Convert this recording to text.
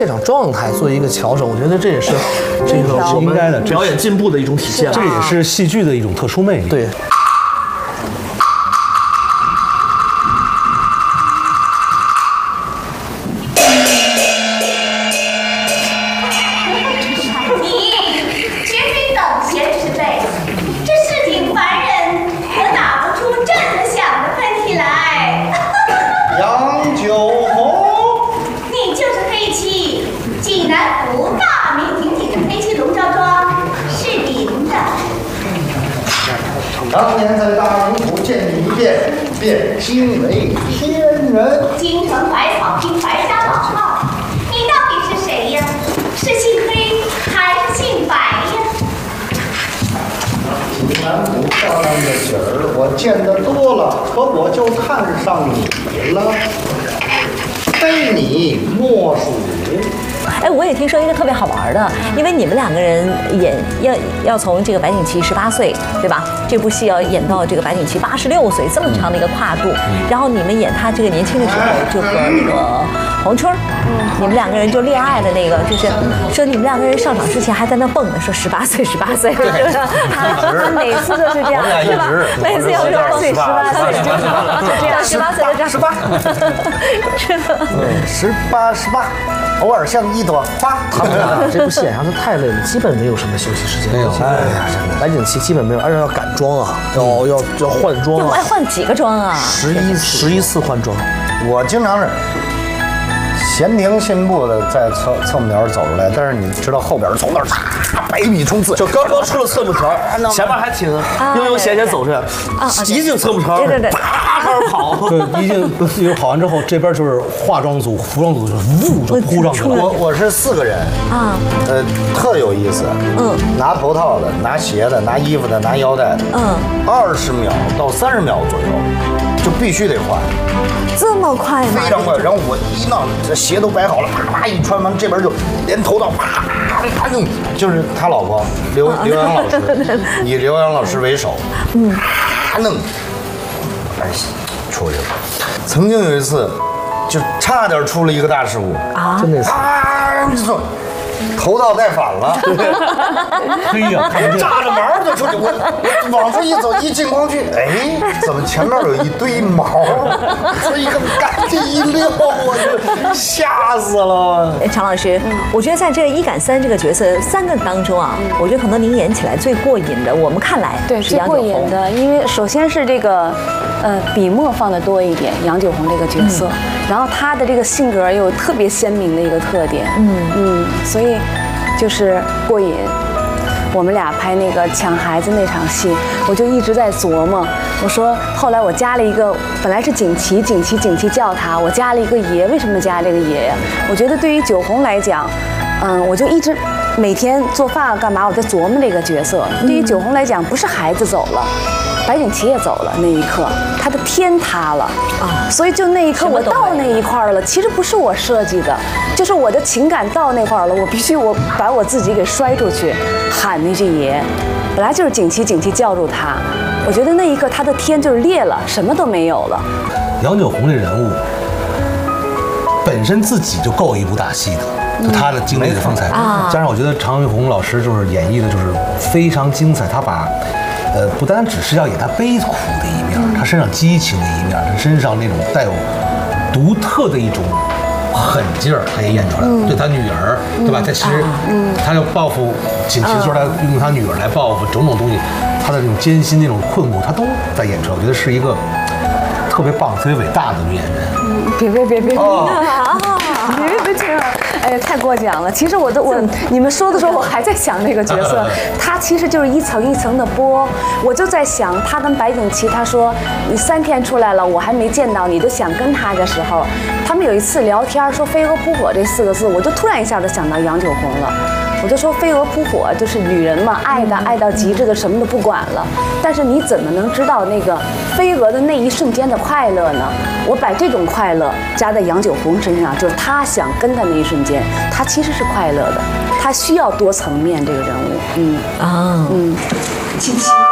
现场状态做一个调整，我觉得这也是这个是应该的表演进步的一种体现。 这也是戏剧的一种特殊魅力。 对。 当年在大名府见你一面，便惊为天人。 京城百草厅白家老号，你到底是谁呀？是姓黑还是姓白呀？ 济南府漂亮的景儿，我见得多了，可我就看上你了，非你莫属。 哎，我也听说一个特别好玩的，因为你们两个人演要从这个白景琦18岁，对吧？这部戏要演到这个白景琦86岁，这么长的一个跨度。然后你们演他这个年轻的时候，就和那个黄春，你们两个人就恋爱的那个，就是说你们两个人上场之前还在那蹦呢，说18岁，18岁，是不是？他每次都是这样，是吧？每次要18岁，18岁，就这样，18岁的 18， 是的 ，18，偶尔像一朵花。 他们俩这部戏演上是太累了，基本没有什么休息时间。 没有， 哎呀，真的，白景琦基本没有，而且要赶妆啊，要换装啊。 哎，换几个妆啊 ？11次换装。 我经常是闲庭信步的在侧幕条走出来，但是你知道后边从那儿100米冲刺， 就刚刚出了侧幕条，前面还挺悠悠闲闲走出来，一进侧幕条， 对， 啪开始跑。 对，一跑完之后，这边就是化妆组、服装组就呜就扑上去了。 我是4个人啊， 特有意思。拿头套的，拿鞋的，拿衣服的，拿腰带的。20秒到30秒左右，就必须得换。 这么快吗？ 非常快。然后我一弄，这鞋都摆好了，啪啪一穿完，这边就连头套啪啪用，就是他老婆刘洋老师，以刘洋老师为首，啪弄，哎，出去了。曾经有一次，就差点出了一个大事故啊！ 就那次头套戴反了， 嘿呀， 炸着毛就出去，我往出一走，一进光区，哎，怎么前面有一堆毛？所以赶紧一溜，我就吓死了。 常老师，我觉得在这个1赶3这个角色3个当中啊，我觉得可能您演起来最过瘾的，我们看来对最过瘾的，因为首先是这个笔墨放的多一点，杨九红这个角色，然后他的这个性格又有特别鲜明的一个特点，所以就是过瘾。我们俩拍那个抢孩子那场戏，我就一直在琢磨，我说后来我加了一个，本来是景琦叫他，我加了一个爷，为什么加这个爷呀？我觉得对于九红来讲，我就一直每天做饭干嘛，我在琢磨这个角色。对于九红来讲，不是孩子走了，白景琦也走了，那一刻他的天塌了啊！所以就那一刻我到那一块了，其实不是我设计的，就是我的情感到那块了，我必须把我自己给摔出去，喊那句爷。本来就是景琦叫住他，我觉得那一刻他的天就是裂了，什么都没有了。 杨九红这人物本身自己就够一部大戏的。就他的经历的风采，加上我觉得常玉红老师就是演绎的就是非常精彩，他把不单只是要演他悲苦的一面，他身上激情的一面，他身上那种带有独特的一种狠劲儿，他也演出来了。对他女儿，对吧？他其实他要报复景琦的时候，他用他女儿来报复种种东西，他的那种艰辛、那种困苦，他都在演出来。我觉得是一个特别棒、特别伟大的女演员。 别这样，哎，太过奖了。其实你们说的时候，我还在想那个角色，他其实就是一层一层的剥。我就在想，他跟白景琦，他说你3天出来了，我还没见到你，都想跟他的时候，他们有一次聊天说飞蛾扑火这4个字，我就突然一下就想到杨九红了。我就说飞蛾扑火就是女人嘛，爱到极致的什么都不管了。但是你怎么能知道那个飞蛾的那一瞬间的快乐呢？我把这种快乐加在杨九红身上，就是他想跟他那一瞬间，他其实是快乐的，他需要多层面这个人物。 亲戚。